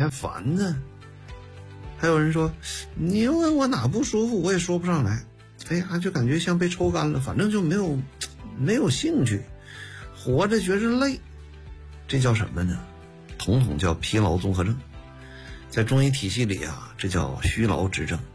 还烦呢。还有人说，你问我哪不舒服，我也说不上来。哎呀，就感觉像被抽干了，反正就没有兴趣，活着觉着累。这叫什么呢？统统叫疲劳综合症。在中医体系里啊，这叫虚劳之症。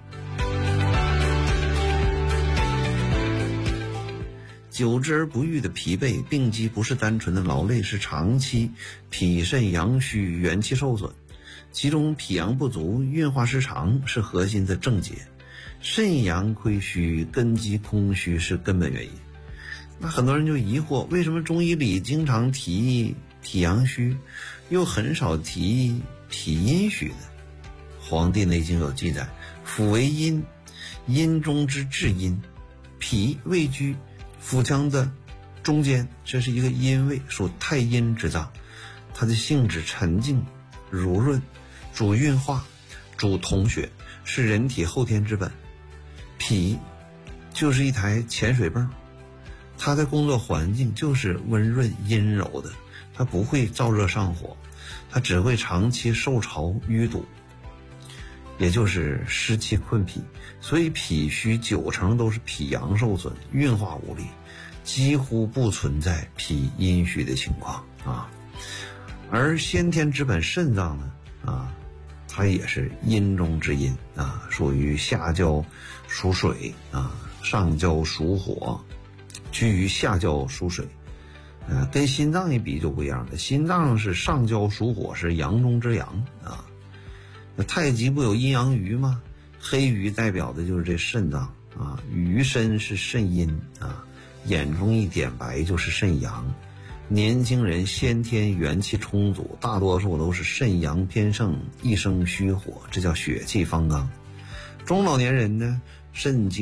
久之而不愈的疲惫病机不是单纯的劳累，是长期脾肾阳虚，元气受损，其中脾阳不足，运化失常是核心的症结，肾阳亏虚，根基空虚是根本原因。那很多人就疑惑，为什么中医里经常提脾阳虚，又很少提脾阴虚呢？黄帝内经有记载，腑为阴，阴中之至阴，脾位居腹腔的中间，这是一个阴位，属太阴之脏，它的性质沉静濡润，主运化，主统血，是人体后天之本。脾就是一台潜水泵，它的工作环境就是温润阴柔的，它不会燥热上火，它只会长期受潮淤堵，也就是湿气困脾。所以脾虚90%都是脾阳受损，运化无力，几乎不存在脾阴虚的情况啊。而先天之本肾脏呢它也是阴中之阴啊，属于下焦属水啊，上焦属火，居于下焦属水。跟心脏一比就不一样了，心脏是上焦属火，是阳中之阳啊。那太极不有阴阳鱼吗？黑鱼代表的就是这肾脏啊，鱼身是肾阴啊，眼中一点白就是肾阳。年轻人先天元气充足，大多数都是肾阳偏盛，一生虚火，这叫血气方刚。中老年人呢，肾精